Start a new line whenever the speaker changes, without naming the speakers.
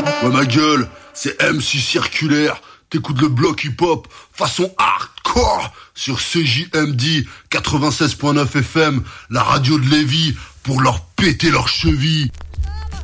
Ouais ma gueule, c'est MC Circulaire. T'écoutes le bloc hip-hop façon hardcore sur CJMD 96.9 FM, la radio de Lévis, pour leur péter leurs chevilles.